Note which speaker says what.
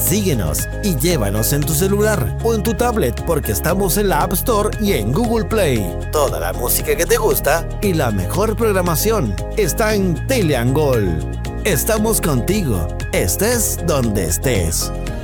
Speaker 1: Síguenos y llévanos en tu celular o en tu tablet porque estamos en la App Store y en Google Play. Toda la música que te gusta y la mejor programación está en Teleangol. Estamos contigo, estés donde estés.